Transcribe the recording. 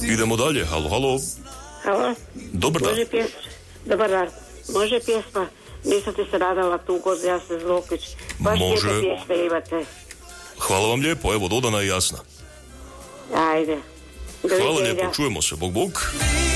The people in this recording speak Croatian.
Idemo dalje, halo. Halo. Dobar dan. Dobar dan. Može pjesma Nisam ti se nadala tugo, ja se Zlokić. Baš može. lijepe pjesme imate. Hvala vam lijepo, evo, dodana i jasna. Ajde. Hvala lijepo, čujemo se, bog.